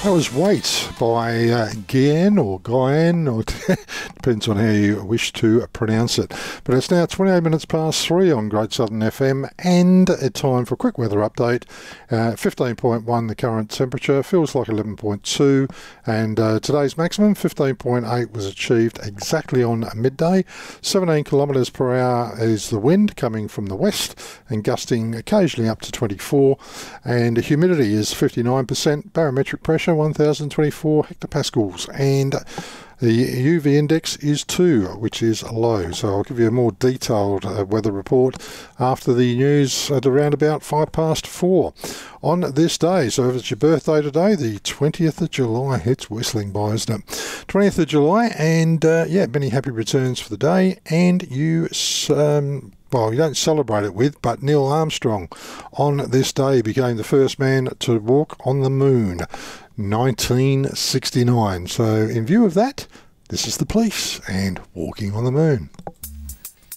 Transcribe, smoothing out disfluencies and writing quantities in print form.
That was Wait by Guyan or Guyan, or depends on how you wish to pronounce it. But it's now 28 minutes past 3 on Great Southern FM, and it's time for a quick weather update. 15.1 the current temperature, feels like 11.2, and today's maximum 15.8 was achieved exactly on midday. 17 kilometres per hour is the wind coming from the west and gusting occasionally up to 24, and the humidity is 59%, barometric pressure 1024 hectopascals, and the UV index is 2, which is low. So I'll give you a more detailed weather report after the news at around about 4:05 on this day. So if it's your birthday today, the 20th of July, it's whistling by, isn't it? 20th of July, and many happy returns for the day. And you you don't celebrate it with, but Neil Armstrong on this day became the first man to walk on the moon, 1969. So in view of that, this is the Police and Walking on the Moon.